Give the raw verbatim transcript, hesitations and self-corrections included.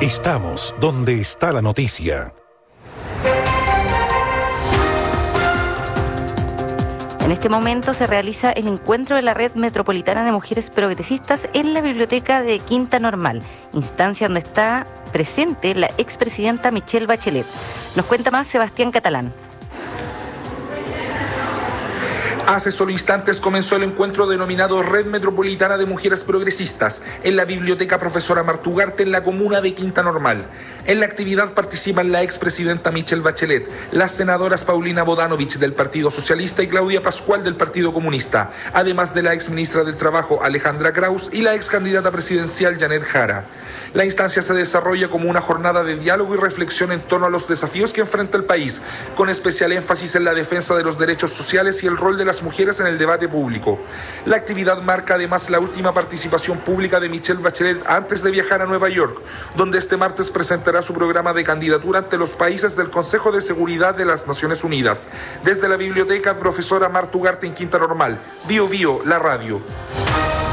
Estamos donde está la noticia. En este momento se realiza el encuentro de la Red Metropolitana de Mujeres Progresistas en la Biblioteca de Quinta Normal, instancia donde está presente la expresidenta Michelle Bachelet. Nos cuenta más Sebastián Catalán. Hace solo instantes comenzó el encuentro denominado Red Metropolitana de Mujeres Progresistas en la Biblioteca Profesora Martugarte en la comuna de Quinta Normal. En la actividad participan la expresidenta Michelle Bachelet, las senadoras Paulina Bodanovich del Partido Socialista y Claudia Pascual del Partido Comunista, además de la exministra del Trabajo Alejandra Kraus y la excandidata presidencial Janet Jara. La instancia se desarrolla como una jornada de diálogo y reflexión en torno a los desafíos que enfrenta el país, con especial énfasis en la defensa de los derechos sociales y el rol de las mujeres en el debate público. La actividad marca además la última participación pública de Michelle Bachelet antes de viajar a Nueva York, donde este martes presentará su programa de candidatura ante los países del Consejo de Seguridad de las Naciones Unidas. Desde la Biblioteca Profesora Martugarte en Quinta Normal, Bio Bio, la radio.